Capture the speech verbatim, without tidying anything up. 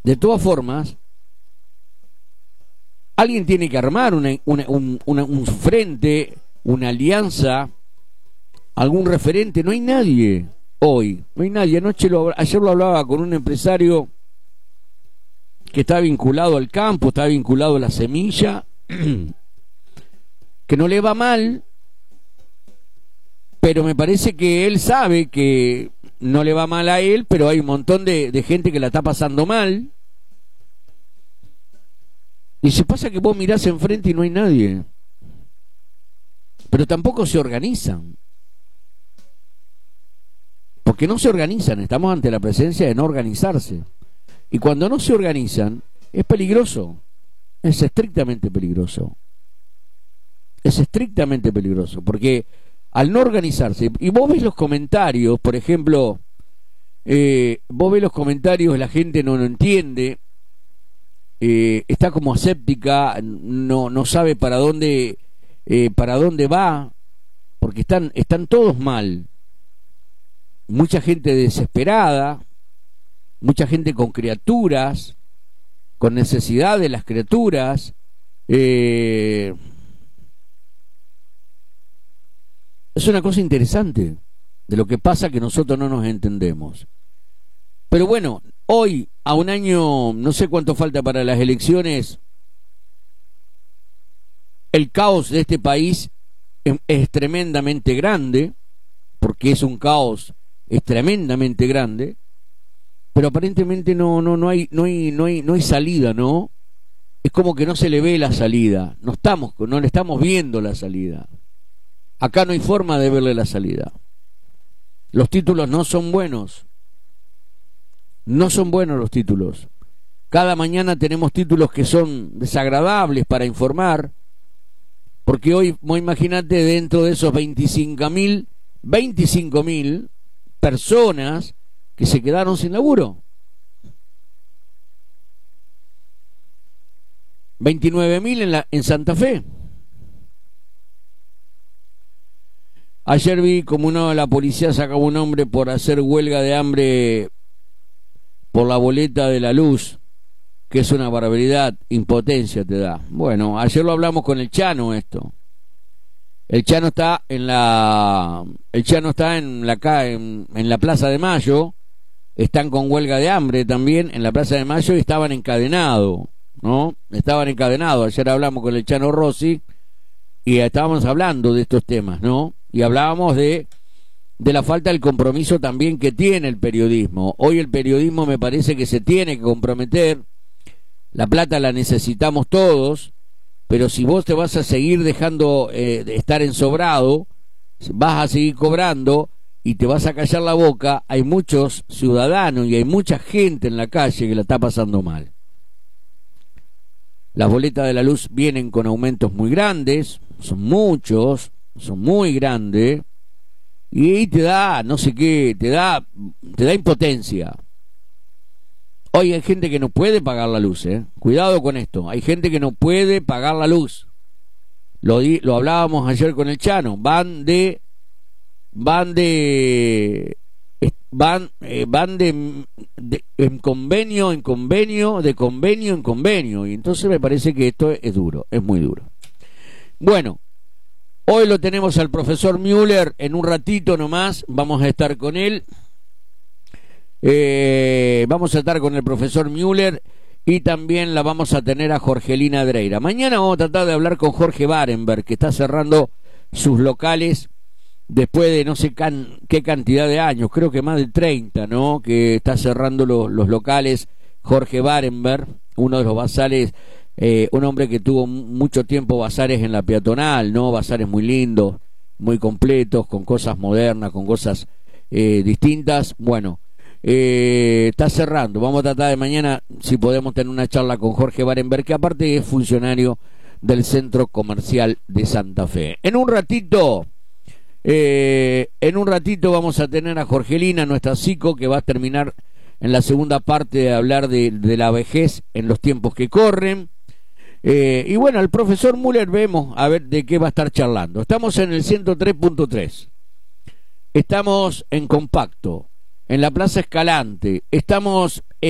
De todas formas, alguien tiene que armar una, una, un, una, un frente, una alianza, algún referente. No hay nadie hoy, no hay nadie. Anoche lo, ayer lo hablaba con un empresario que está vinculado al campo, está vinculado a la semilla, que no le va mal, pero me parece que él sabe que no le va mal a él, pero hay un montón de, de gente que la está pasando mal. Y se pasa que vos mirás enfrente y no hay nadie, pero tampoco se organizan, porque no se organizan. Estamos ante la presencia de no organizarse, y cuando no se organizan es peligroso, es estrictamente peligroso, es estrictamente peligroso, porque al no organizarse, y vos ves los comentarios, por ejemplo, eh, vos ves los comentarios, la gente no lo entiende, eh, está como aséptica, no, no sabe para dónde, eh, para dónde va, porque están, están todos mal, mucha gente desesperada, mucha gente con criaturas, con necesidad de las criaturas, eh, es una cosa interesante de lo que pasa, que nosotros no nos entendemos. Pero bueno, hoy, a un año, no sé cuánto falta para las elecciones, el caos de este país es, es tremendamente grande, porque es un caos, es tremendamente grande, pero aparentemente no, no, no hay, no hay, no hay, no hay salida, ¿no? Es como que no se le ve la salida, no estamos, no le estamos viendo la salida. Acá no hay forma de verle la salida. Los títulos no son buenos. No son buenos los títulos. Cada mañana tenemos títulos que son desagradables para informar, porque hoy, imagínate, dentro de esos veinticinco mil, veinticinco mil personas que se quedaron sin laburo. veintinueve mil en, la, en Santa Fe. Ayer vi como uno de la policía sacaba un hombre por hacer huelga de hambre por la boleta de la luz, que es una barbaridad, impotencia te da. Bueno, ayer lo hablamos con el Chano esto. El Chano está en la el Chano está en la en, en la Plaza de Mayo, están con huelga de hambre también en la Plaza de Mayo y estaban encadenados, ¿no? Estaban encadenados. Ayer hablamos con el Chano Rossi y estábamos hablando de estos temas, ¿no? Y hablábamos de, de la falta del compromiso también que tiene el periodismo. Hoy el periodismo me parece que se tiene que comprometer. La plata la necesitamos todos, pero si vos te vas a seguir dejando eh, de estar ensobrado, vas a seguir cobrando y te vas a callar la boca, hay muchos ciudadanos y hay mucha gente en la calle que la está pasando mal. Las boletas de la luz vienen con aumentos muy grandes, son muchos, son muy grandes, y ahí te da, no sé qué, te da, te da impotencia. Hoy hay gente que no puede pagar la luz, ¿eh? Cuidado con esto, hay gente que no puede pagar la luz. Lo, di, lo hablábamos ayer con el Chano, van de, van de, van, eh, van de, de, en convenio en convenio, de convenio en convenio, y entonces me parece que esto es duro, es muy duro. Bueno, hoy lo tenemos al profesor Müller, en un ratito nomás vamos a estar con él, eh, vamos a estar con el profesor Müller y también la vamos a tener a Jorgelina Dreira. Mañana vamos a tratar de hablar con Jorge Barenberg, que está cerrando sus locales después de no sé can, qué cantidad de años, creo que más de treinta, ¿no? Que está cerrando lo, los locales Jorge Barenberg, uno de los bazares, eh, un hombre que tuvo mucho tiempo bazares en la peatonal, ¿no? Bazares muy lindos, muy completos, con cosas modernas, con cosas eh, distintas. Bueno, eh, está cerrando. Vamos a tratar de mañana si podemos tener una charla con Jorge Barenberg, que aparte es funcionario del Centro Comercial de Santa Fe. En un ratito... Eh, en un ratito vamos a tener a Jorgelina, nuestra psico, que va a terminar en la segunda parte de hablar de, de la vejez en los tiempos que corren. Eh, y bueno, el profesor Müller vemos a ver de qué va a estar charlando. Estamos en el ciento tres punto tres. Estamos en Compacto, en la Plaza Escalante. Estamos